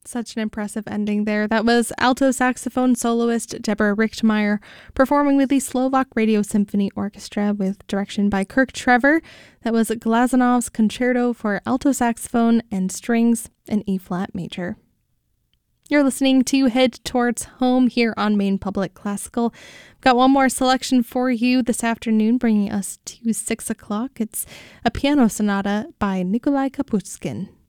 Such an impressive ending there. That was alto saxophone soloist Deborah Richtmeyer performing with the Slovak Radio Symphony Orchestra with direction by Kirk Trevor. That was Glazanov's Concerto for alto saxophone and strings in E-flat major. You're listening to Head Towards Home here on Maine Public Classical. I've got one more selection for you this afternoon, bringing us to 6 o'clock. It's a piano sonata by Nikolai Kapuskin.